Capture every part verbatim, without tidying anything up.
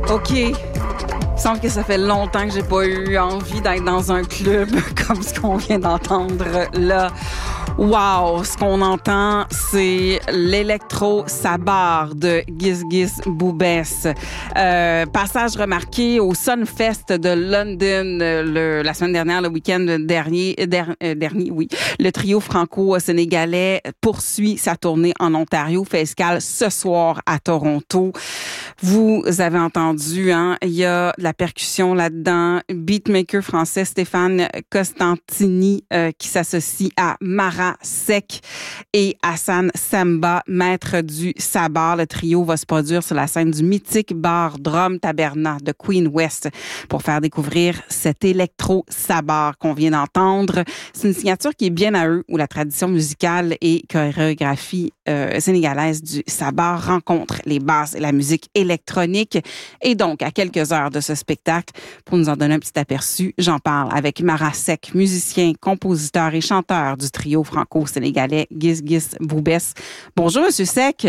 OK. Il me semble que ça fait longtemps que j'ai pas eu envie d'être dans un club comme ce qu'on vient d'entendre là. Wow! Ce qu'on entend, c'est l'électro sabar de Giz Giz Boubès. Euh, passage remarqué au Sunfest de London le, la semaine dernière, le week-end dernier, der, euh, dernier, oui. Le trio franco-sénégalais poursuit sa tournée en Ontario, fait escale ce soir à Toronto. Vous avez entendu, hein, il y a de la percussion là-dedans. Beatmaker français Stéphane Costantini euh, qui s'associe à Mara Sek et Hassan Samba, maître du sabar. Le trio va se produire sur la scène du mythique bar Drum Taberna de Queen West pour faire découvrir cet électro-sabar qu'on vient d'entendre. C'est une signature qui est bien à eux, où la tradition musicale et chorégraphie euh, sénégalaise du sabar rencontre les basses et la musique électronique. Et donc, à quelques heures de ce spectacle, pour nous en donner un petit aperçu, j'en parle avec Mara Sek, musicien, compositeur et chanteur du trio franco-sénégalais Giz Giz Boubès. Bonjour, Monsieur Sek.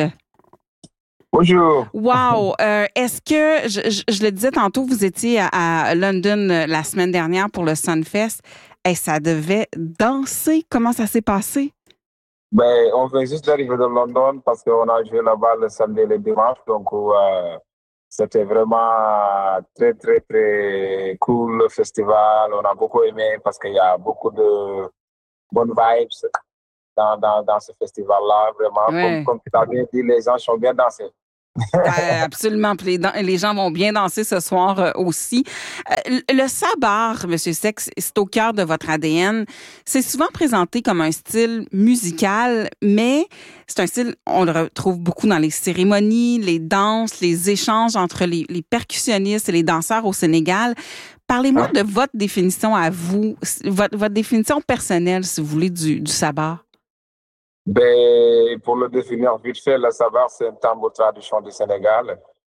Bonjour. Wow! Euh, est-ce que, je, je, je le disais tantôt, vous étiez à, à London la semaine dernière pour le Sunfest. Et ça devait danser. Comment ça s'est passé? Ben, on vient juste d'arriver de London parce qu'on a joué là-bas le samedi et le dimanche. Donc, euh, c'était vraiment très, très, très cool le festival. On a beaucoup aimé parce qu'il y a beaucoup de bonnes vibes dans, dans, dans ce festival-là. Vraiment, Ouais. comme, comme tu as bien dit, les gens sont bien dansés. Euh, absolument. Puis les, dan- les gens vont bien danser ce soir euh, aussi. Euh, le sabar, Monsieur Sek, c'est au cœur de votre A D N. C'est souvent présenté comme un style musical, mais c'est un style, on le retrouve beaucoup dans les cérémonies, les danses, les échanges entre les, les percussionnistes et les danseurs au Sénégal. Parlez-moi de votre définition à vous, votre, votre définition personnelle, si vous voulez, du, du sabar. Ben, pour le définir vite fait, le sabar, c'est un tambour tradition du Sénégal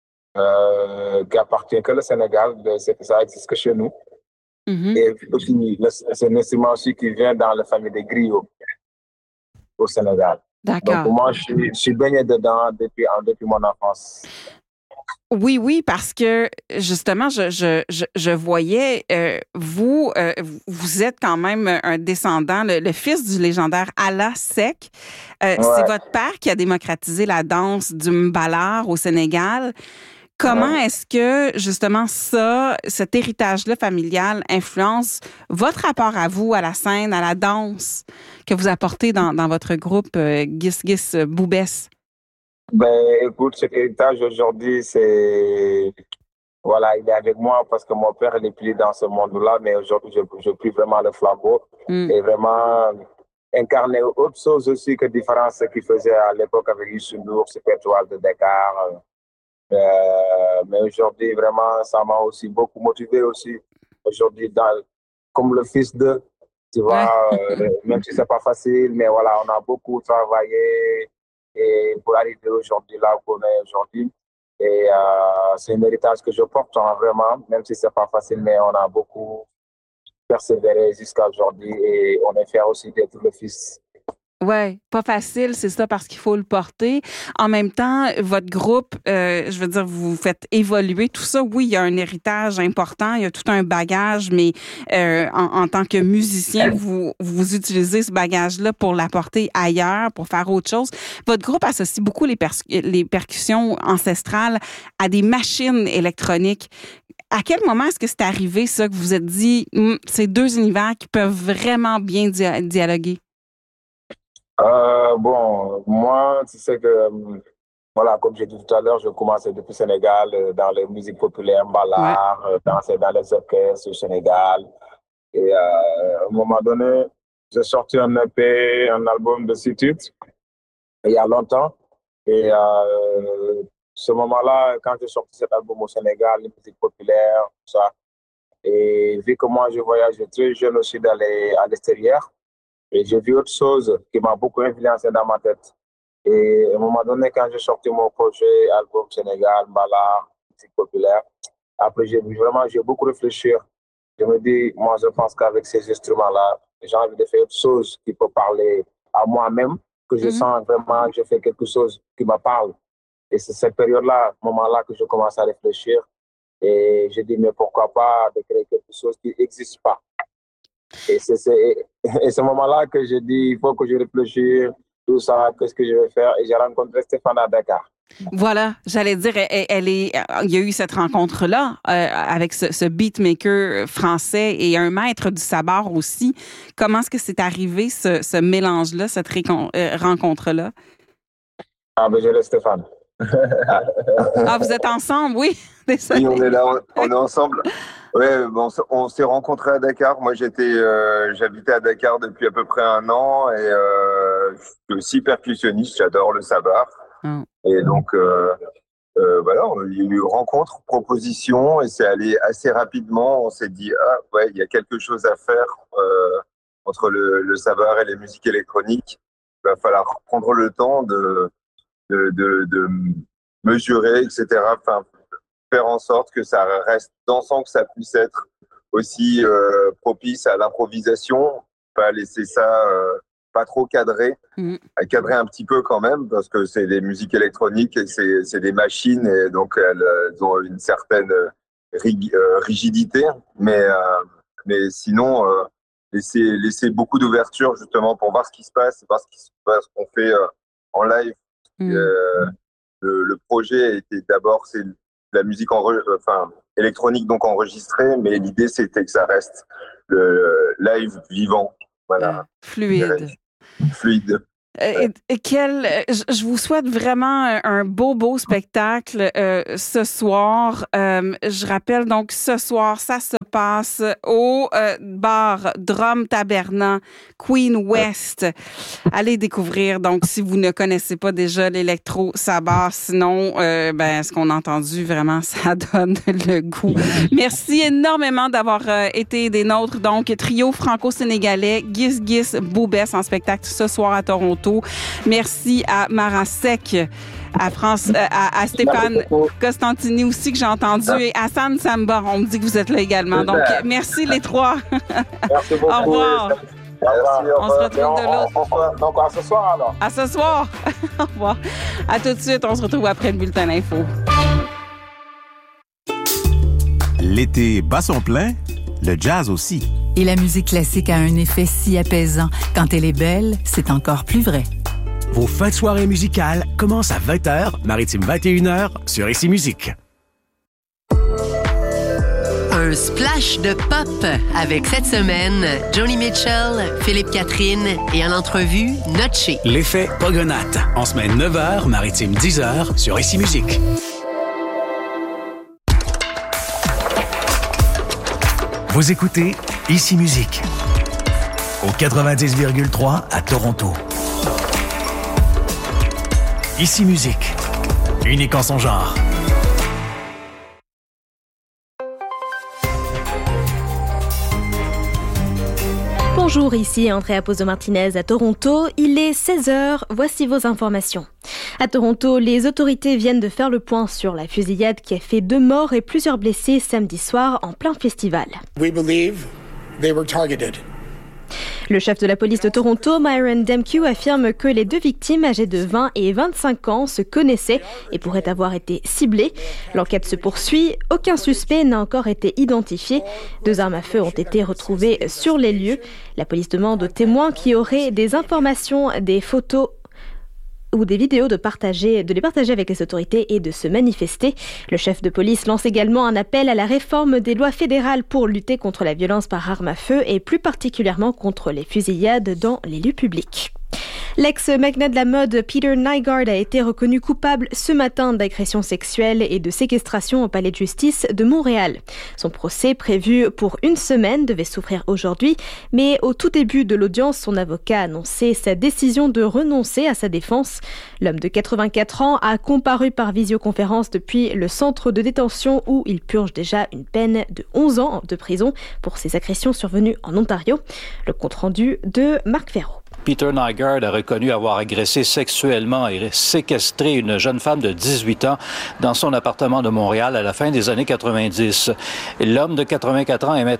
euh, qui appartient que au Sénégal. C'est que ça existe que chez nous. Mm-hmm. Et aussi, c'est un instrument aussi qui vient dans la famille des griots au Sénégal. D'accord. Donc, moi, je suis, je suis baigné dedans depuis, depuis mon enfance. Oui, oui, parce que justement, je, je, je, je voyais, euh, vous, euh, vous êtes quand même un descendant, le, le fils du légendaire Allah Sek. Euh, Ouais. C'est votre père qui a démocratisé la danse du mbalar au Sénégal. Comment Ouais. est-ce que, justement, ça, cet héritage-là familial influence votre rapport à vous, à la scène, à la danse que vous apportez dans, dans votre groupe euh, Giz Giz Boubès? Ben, écoute, cet héritage aujourd'hui, c'est. Voilà, il est avec moi parce que mon père, il est plus dans ce monde-là, mais aujourd'hui, je, je prie vraiment le flambeau Mm. et vraiment incarner autre chose aussi que différence qu'il faisait à l'époque avec Youssou N'Dour, Super Étoile de Dakar. Euh, mais aujourd'hui, vraiment, ça m'a aussi beaucoup motivé aussi. Aujourd'hui, dans, comme le fils de, tu vois, Ouais. euh, même si c'est pas facile, mais voilà, on a beaucoup travaillé et pour arriver aujourd'hui là où on est aujourd'hui. Et euh, c'est un héritage que je porte hein, vraiment, même si c'est pas facile, mais on a beaucoup persévéré jusqu'à aujourd'hui et on est fiers aussi d'être le fils. Ouais, pas facile, c'est ça, parce qu'il faut le porter. En même temps, votre groupe, euh, je veux dire, vous faites évoluer tout ça. Oui, il y a un héritage important, il y a tout un bagage, mais euh, en, en tant que musicien, vous, vous utilisez ce bagage-là pour l'apporter ailleurs, pour faire autre chose. Votre groupe associe beaucoup les, pers- les percussions ancestrales à des machines électroniques. À quel moment est-ce que c'est arrivé, ça, que vous vous êtes dit, Hm, ces deux univers qui peuvent vraiment bien dia- dialoguer? Euh, bon, moi, tu sais que, euh, voilà, comme j'ai dit tout à l'heure, je commençais depuis le Sénégal euh, dans les musiques populaires, Ouais. Mbalar, euh, danser dans les orchestres au Sénégal. Et euh, à un moment donné, j'ai sorti un E P, un album de six titres, il y a longtemps. Et euh, ce moment-là, quand j'ai sorti cet album au Sénégal, les musiques populaires, tout ça, et vu que moi, je voyageais très jeune aussi dans les, à l'extérieur, et j'ai vu autre chose qui m'a beaucoup influencé dans ma tête. Et à un moment donné, quand j'ai sorti mon projet, album Sénégal, Mbala, musique populaire, après, j'ai vraiment, j'ai beaucoup réfléchi. Je me dis, moi, je pense qu'avec ces instruments-là, j'ai envie de faire autre chose qui peut parler à moi-même, que je Mhm. sens vraiment que je fais quelque chose qui me parle. Et c'est cette période-là, ce moment-là, que je commence à réfléchir. Et j'ai dit, mais pourquoi pas de créer quelque chose qui n'existe pas. Et c'est, c'est et ce moment-là que j'ai dit, il faut que je réfléchisse, tout ça, qu'est-ce que je vais faire. Et j'ai rencontré Stéphane à Dakar. Voilà, j'allais dire, elle, elle est, il y a eu cette rencontre-là euh, avec ce, ce beatmaker français et un maître du sabar aussi. Comment est-ce que c'est arrivé, ce, ce mélange-là, cette récon- euh, rencontre-là? Ah, ben, j'ai le Stéphane. Ah, vous êtes ensemble, oui? Oui, on est là, on, on est ensemble. Ouais, bon, on s'est rencontrés à Dakar. Moi, j'étais, euh, j'habitais à Dakar depuis à peu près un an et euh, je suis aussi percussionniste. J'adore le sabar. Mm. Et donc, euh, euh, voilà, il y a eu rencontre, proposition et c'est allé assez rapidement. On s'est dit, ah ouais, il y a quelque chose à faire euh, entre le, le sabar et les musiques électroniques. Il va falloir prendre le temps de, de, de, de mesurer, et cetera. Enfin, faire en sorte que ça reste dansant, que ça puisse être aussi euh, propice à l'improvisation, pas laisser ça euh, pas trop cadré, mmh. à cadrer un petit peu quand même, parce que c'est des musiques électroniques et c'est, c'est des machines, et donc elles, elles ont une certaine rig, euh, rigidité, mais, euh, mais sinon, euh, laisser, laisser beaucoup d'ouverture justement pour voir ce qui se passe, voir ce, qui se passe, ce qu'on fait euh, en live. Mmh. Euh, le, le projet était d'abord, c'est la musique en, enfin, électronique donc enregistrée, mais l'idée c'était que ça reste le live vivant, voilà. Euh, fluide. Fluide. Et, et quel, je vous souhaite vraiment un beau, beau spectacle euh, ce soir. Euh, je rappelle donc, ce soir, ça se passe au euh, bar Drum Taberna, Queen West. Allez découvrir, donc, si vous ne connaissez pas déjà l'électro sabar, sinon, euh, ben, ce qu'on a entendu, vraiment, ça donne le goût. Merci énormément d'avoir euh, été des nôtres. Donc, trio franco-sénégalais, Gis Gis Boubès en spectacle ce soir à Toronto. Merci à Mara Sec, à, France, euh, à, à Stéphane Costantini aussi que j'ai entendu et Hassan Samba. On me dit que vous êtes là également. Donc, merci les trois. Merci beaucoup. Au revoir. Merci, on se retrouve de l'autre. Donc, à ce soir alors. À ce soir. Au revoir. À tout de suite. On se retrouve après le bulletin d'info. L'été bat son plein, le jazz aussi. Et la musique classique a un effet si apaisant. Quand elle est belle, c'est encore plus vrai. Vos fins de soirée musicales commencent à vingt heures, Maritime vingt et une heures, sur Ici Musique. Un splash de pop avec cette semaine Joni Mitchell, Philippe Catherine et en entrevue, Notché. L'effet Pogonate, en semaine neuf heures, Maritime dix heures, sur Ici Musique. Vous écoutez Ici Musique au quatre-vingt-dix virgule trois à Toronto. Ici Musique, unique en son genre. Bonjour, ici Andrea Pozzo-Martinez à Toronto. Il est seize heures, voici vos informations. À Toronto, les autorités viennent de faire le point sur la fusillade qui a fait deux morts et plusieurs blessés samedi soir en plein festival. We believe they were targeted. Le chef de la police de Toronto, Myron Demkew, affirme que les deux victimes âgées de vingt et vingt-cinq ans se connaissaient et pourraient avoir été ciblées. L'enquête se poursuit. Aucun suspect n'a encore été identifié. Deux armes à feu ont été retrouvées sur les lieux. La police demande aux témoins qui auraient des informations, des photos ou des vidéos de partager, de les partager avec les autorités et de se manifester. Le chef de police lance également un appel à la réforme des lois fédérales pour lutter contre la violence par arme à feu et plus particulièrement contre les fusillades dans les lieux publics. L'ex-magnat de la mode Peter Nygard a été reconnu coupable ce matin d'agression sexuelle et de séquestration au palais de justice de Montréal. Son procès, prévu pour une semaine, devait s'ouvrir aujourd'hui, mais au tout début de l'audience, son avocat a annoncé sa décision de renoncer à sa défense. L'homme de quatre-vingt-quatre ans a comparu par visioconférence depuis le centre de détention où il purge déjà une peine de onze ans de prison pour ses agressions survenues en Ontario. Le compte-rendu de Marc Ferraud. Peter Nygard a reconnu avoir agressé sexuellement et séquestré une jeune femme de dix-huit ans dans son appartement de Montréal à la fin des années quatre-vingt-dix. L'homme de quatre-vingt-quatre ans est maintenant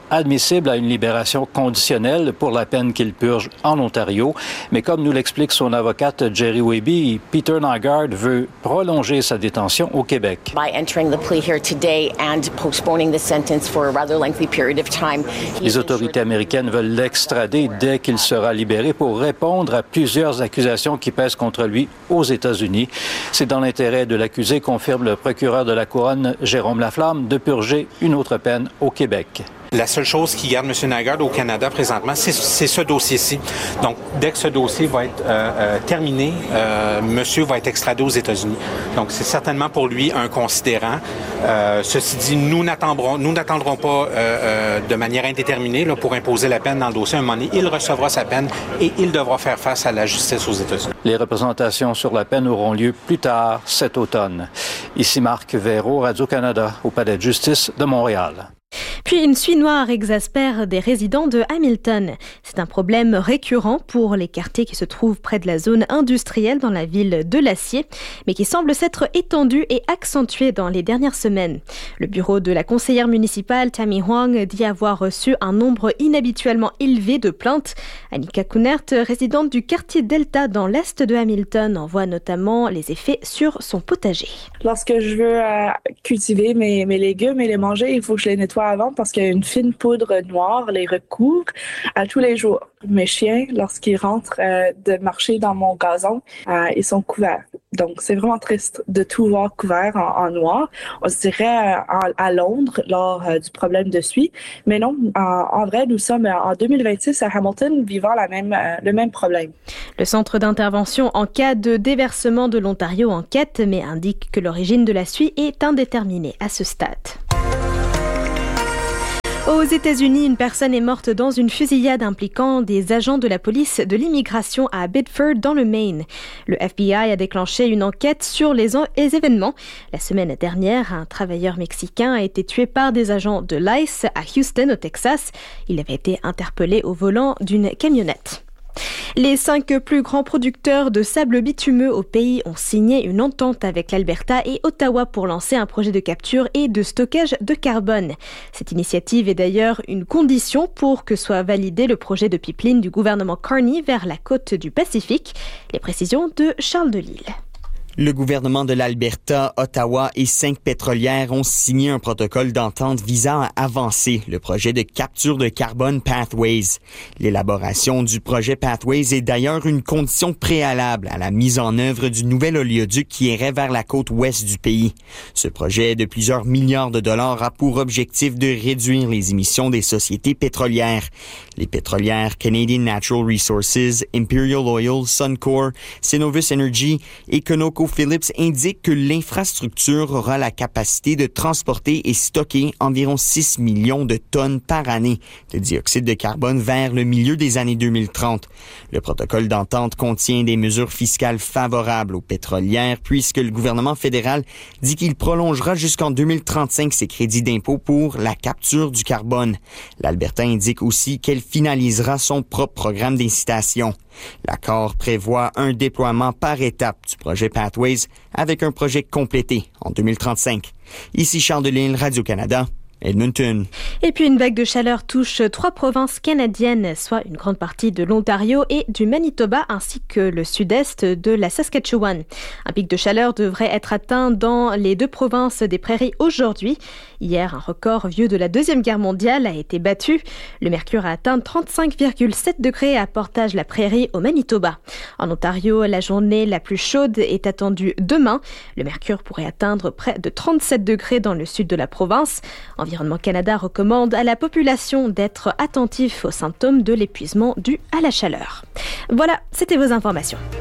admissible à une libération conditionnelle pour la peine qu'il purge en Ontario. Mais comme nous l'explique son avocate Jerry Weby, Peter Nygaard veut prolonger sa détention au Québec. By entering the plea here today and postponing the sentence for a rather lengthy period of time. Les autorités américaines veulent l'extrader dès qu'il sera libéré pour répondre à plusieurs accusations qui pèsent contre lui aux États-Unis. C'est dans l'intérêt de l'accusé, confirme le procureur de la Couronne, Jérôme Laflamme, de purger une autre peine au Québec. La seule chose qui garde M. Nygaard au Canada présentement, c'est, c'est ce dossier-ci. Donc, dès que ce dossier va être euh, euh, terminé, euh, monsieur va être extradé aux États-Unis. Donc, c'est certainement pour lui un considérant. Euh, ceci dit, nous n'attendrons, nous n'attendrons pas euh, euh, de manière indéterminée là, pour imposer la peine dans le dossier. À un moment donné, il recevra sa peine et il devra faire face à la justice aux États-Unis. Les représentations sur la peine auront lieu plus tard cet automne. Ici Marc Véraud, Radio-Canada, au Palais de justice de Montréal. Puis une suie noire exaspère des résidents de Hamilton. C'est un problème récurrent pour les quartiers qui se trouvent près de la zone industrielle dans la ville de l'acier, mais qui semble s'être étendu et accentué dans les dernières semaines. Le bureau de la conseillère municipale Tammy Huang dit avoir reçu un nombre inhabituellement élevé de plaintes. Annika Kunert, résidente du quartier Delta dans l'est de Hamilton, en voit notamment les effets sur son potager. Lorsque je veux euh, cultiver mes, mes légumes et les manger, il faut que je les nettoie avant parce qu'une fine poudre noire les recouvre à tous les jours. Mes chiens, lorsqu'ils rentrent euh, de marcher dans mon gazon, euh, ils sont couverts. Donc, c'est vraiment triste de tout voir couvert en, en noir. On se dirait euh, en, à Londres lors euh, du problème de suie. Mais non, en, en vrai, nous sommes en deux mille vingt-six à Hamilton vivant la même, euh, le même problème. Le centre d'intervention en cas de déversement de l'Ontario enquête, mais indique que l'origine de la suie est indéterminée à ce stade. Aux États-Unis, une personne est morte dans une fusillade impliquant des agents de la police de l'immigration à Biddeford, dans le Maine. Le F B I a déclenché une enquête sur les, en- les événements. La semaine dernière, un travailleur mexicain a été tué par des agents de l'I C E à Houston, au Texas. Il avait été interpellé au volant d'une camionnette. Les cinq plus grands producteurs de sable bitumeux au pays ont signé une entente avec l'Alberta et Ottawa pour lancer un projet de capture et de stockage de carbone. Cette initiative est d'ailleurs une condition pour que soit validé le projet de pipeline du gouvernement Carney vers la côte du Pacifique. Les précisions de Charles Delisle. Le gouvernement de l'Alberta, Ottawa et cinq pétrolières ont signé un protocole d'entente visant à avancer le projet de capture de carbone Pathways. L'élaboration du projet Pathways est d'ailleurs une condition préalable à la mise en œuvre du nouvel oléoduc qui irait vers la côte ouest du pays. Ce projet de plusieurs milliards de dollars a pour objectif de réduire les émissions des sociétés pétrolières. Les pétrolières Canadian Natural Resources, Imperial Oil, Suncor, Cenovus Energy et ConocoPhillips indiquent que l'infrastructure aura la capacité de transporter et stocker environ six millions de tonnes par année de dioxyde de carbone vers le milieu des années deux mille trente. Le protocole d'entente contient des mesures fiscales favorables aux pétrolières puisque le gouvernement fédéral dit qu'il prolongera jusqu'en deux mille trente-cinq ses crédits d'impôt pour la capture du carbone. L'Alberta indique aussi qu'elle finalisera son propre programme d'incitation. L'accord prévoit un déploiement par étape du projet Pathways avec un projet complété en deux mille trente-cinq. Ici Charles Delisle, Radio-Canada. Edmonton. Et puis une vague de chaleur touche trois provinces canadiennes, soit une grande partie de l'Ontario et du Manitoba, ainsi que le sud-est de la Saskatchewan. Un pic de chaleur devrait être atteint dans les deux provinces des Prairies aujourd'hui. Hier, un record vieux de la Deuxième Guerre mondiale a été battu. Le mercure a atteint trente-cinq virgule sept degrés à Portage-la-Prairie au Manitoba. En Ontario, la journée la plus chaude est attendue demain. Le mercure pourrait atteindre près de trente-sept degrés dans le sud de la province. Environnement Canada recommande à la population d'être attentif aux symptômes de l'épuisement dû à la chaleur. Voilà, c'était vos informations.